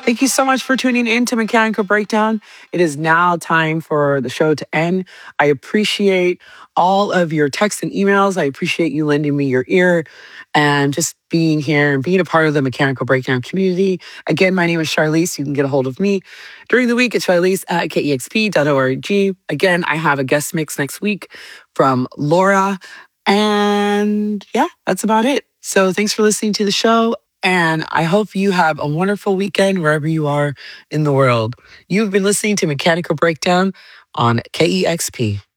Thank you so much for tuning in to Mechanical Breakdown. It is now time for the show to end. I appreciate all of your texts and emails. I appreciate you lending me your ear and just being here and being a part of the Mechanical Breakdown community. Again, my name is Charlize. You can get a hold of me during the week at Charlize at kexp.org. Again, I have a guest mix next week from Laura. And yeah, that's about it. So thanks for listening to the show. And I hope you have a wonderful weekend wherever you are in the world. You've been listening to Mechanical Breakdown on KEXP.